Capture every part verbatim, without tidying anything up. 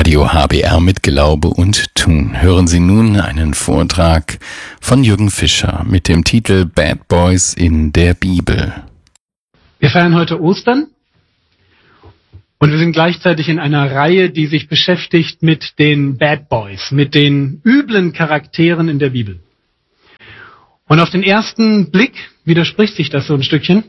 Radio H B R mit Glaube und Tun. Hören Sie nun einen Vortrag von Jürgen Fischer mit dem Titel Bad Boys in der Bibel. Wir feiern heute Ostern und wir sind gleichzeitig in einer Reihe, die sich beschäftigt mit den Bad Boys, mit den üblen Charakteren in der Bibel. Und auf den ersten Blick widerspricht sich das so ein Stückchen.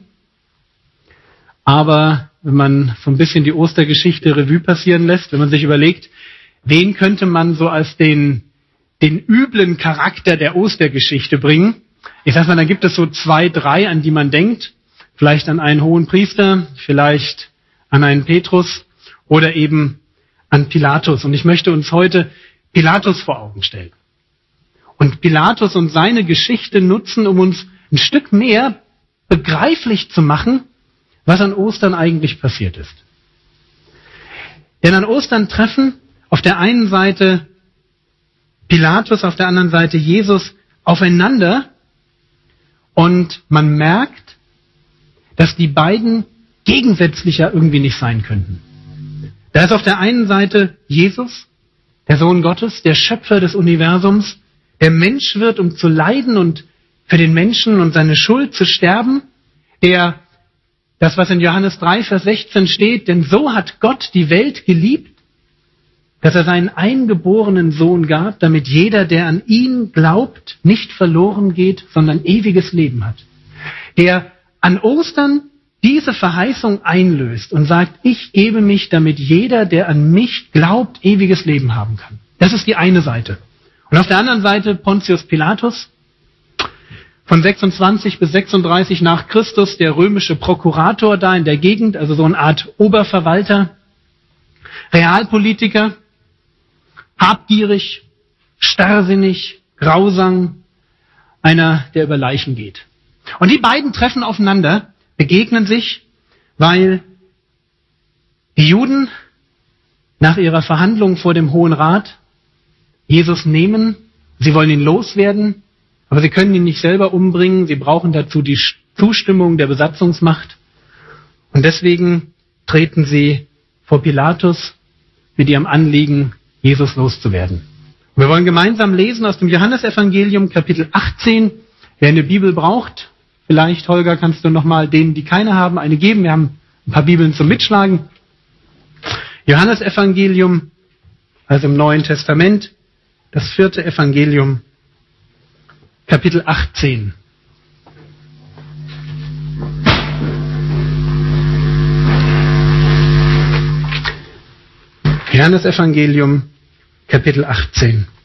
Aber wenn man so ein bisschen die Ostergeschichte Revue passieren lässt, wenn man sich überlegt, wen könnte man so als den, den üblen Charakter der Ostergeschichte bringen? Ich sag mal, dann gibt es so zwei, drei, an die man denkt. Vielleicht an einen hohen Priester, vielleicht an einen Petrus oder eben an Pilatus. Und ich möchte uns heute Pilatus vor Augen stellen. Und Pilatus und seine Geschichte nutzen, um uns ein Stück mehr begreiflich zu machen, was an Ostern eigentlich passiert ist. Denn an Ostern treffen auf der einen Seite Pilatus, auf der anderen Seite Jesus aufeinander und man merkt, dass die beiden gegensätzlicher irgendwie nicht sein könnten. Da ist auf der einen Seite Jesus, der Sohn Gottes, der Schöpfer des Universums, der Mensch wird, um zu leiden und für den Menschen und seine Schuld zu sterben, der das, was in Johannes drei, Vers sechzehn steht, denn so hat Gott die Welt geliebt, dass er seinen eingeborenen Sohn gab, damit jeder, der an ihn glaubt, nicht verloren geht, sondern ewiges Leben hat. Der an Ostern diese Verheißung einlöst und sagt, ich gebe mich, damit jeder, der an mich glaubt, ewiges Leben haben kann. Das ist die eine Seite. Und auf der anderen Seite Pontius Pilatus, von sechsundzwanzig bis sechsunddreißig nach Christus, der römische Prokurator da in der Gegend, also so eine Art Oberverwalter, Realpolitiker, habgierig, starrsinnig, grausam, einer, der über Leichen geht. Und die beiden treffen aufeinander, begegnen sich, weil die Juden nach ihrer Verhandlung vor dem Hohen Rat Jesus nehmen, sie wollen ihn loswerden, aber sie können ihn nicht selber umbringen, sie brauchen dazu die Zustimmung der Besatzungsmacht. Und deswegen treten sie vor Pilatus mit ihrem Anliegen, Jesus loszuwerden. Und wir wollen gemeinsam lesen aus dem Johannesevangelium, Kapitel achtzehn. Wer eine Bibel braucht, vielleicht, Holger, kannst du nochmal denen, die keine haben, eine geben. Wir haben ein paar Bibeln zum Mitschlagen. Johannesevangelium, also im Neuen Testament, das vierte Evangelium, Kapitel achtzehn. Johannesevangelium, Kapitel achtzehn.